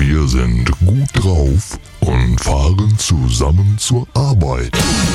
Wir sind gut drauf und fahren zusammen zur Arbeit.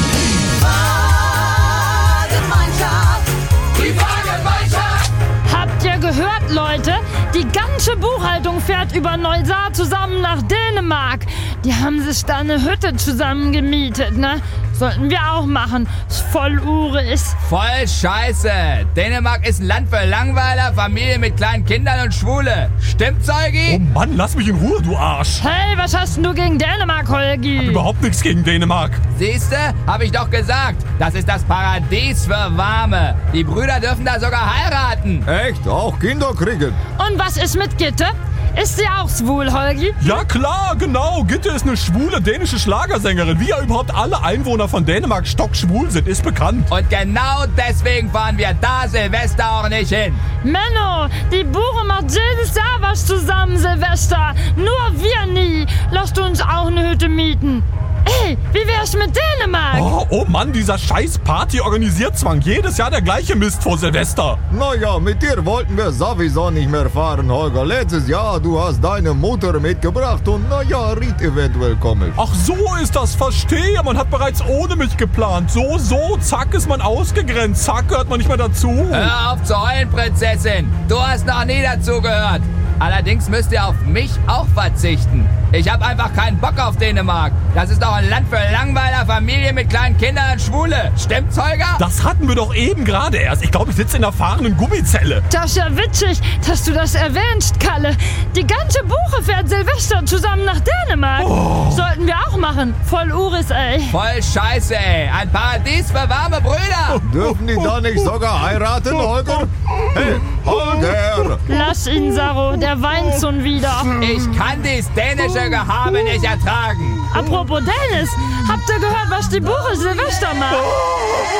Die Fahrgemeinschaft! Habt ihr gehört, Leute? Die ganze Buchhaltung fährt über Neusaar zusammen nach Dänemark. Die haben sich da eine Hütte zusammen gemietet, ne? Sollten wir auch machen. Ist voll Uris. Voll scheiße! Dänemark ist ein Land für Langweiler, Familien mit kleinen Kindern und Schwule. Stimmt's, Holgi? Oh Mann, lass mich in Ruhe, du Arsch. Hey, was hast denn du gegen Dänemark, Holgi? Überhaupt nichts gegen Dänemark. Siehste? Hab ich doch gesagt. Das ist das Paradies für Warme. Die Brüder dürfen da sogar heiraten. Echt? Auch Kinder kriegen? Und was ist mit Gitte? Ist sie auch schwul, Holgi? Ja klar, genau. Gitte ist eine schwule dänische Schlagersängerin. Wie ja überhaupt alle Einwohner von Dänemark stockschwul sind, ist bekannt. Und genau deswegen fahren wir da Silvester auch nicht hin. Menno, die Buche macht jedes Jahr was zusammen, Silvester. Nur wir nie. Lasst uns auch eine Hütte mieten. Ey, wie wär's mit Dänemark? Oh Mann, dieser scheiß Party-Organisierzwang. Jedes Jahr der gleiche Mist vor Silvester. Naja, mit dir wollten wir sowieso nicht mehr fahren, Holger. Letztes Jahr, du hast deine Mutter mitgebracht und naja, riet eventuell komisch. Ach so ist das, verstehe. Man hat bereits ohne mich geplant. So, zack ist man ausgegrenzt. Zack, gehört man nicht mehr dazu. Hör auf zu heulen, Prinzessin. Du hast noch nie dazugehört. Allerdings müsst ihr auf mich auch verzichten. Ich hab einfach keinen Bock auf Dänemark. Das ist doch ein Land für Langweiler, Familien mit kleinen Kindern und Schwule. Stimmt's, Holger? Das hatten wir doch eben gerade erst. Ich glaube, ich sitze in einer fahrenden Gummizelle. Das ist ja witzig, dass du das erwähnst, Kalle. Die ganze Buche fährt Silvester zusammen nach Dänemark. Sollten wir auch machen. Voll Uris, ey. Voll scheiße, ey. Ein Paradies für warme Brüder. Dürfen die da nicht sogar heiraten, Holger? Hey, Holger! Lass ihn, Saro, der weint schon wieder. Ich kann dies dänische Gehabe nicht ertragen. Apropos Dennis, habt ihr gehört, was die Buche Silvester macht?